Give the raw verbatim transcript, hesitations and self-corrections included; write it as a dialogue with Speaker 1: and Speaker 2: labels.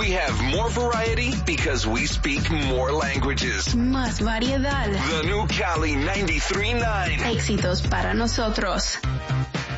Speaker 1: We have more variety because we speak more languages.
Speaker 2: Más variedad.
Speaker 1: The new Cali ninety-three point nine.
Speaker 2: Éxitos para nosotros.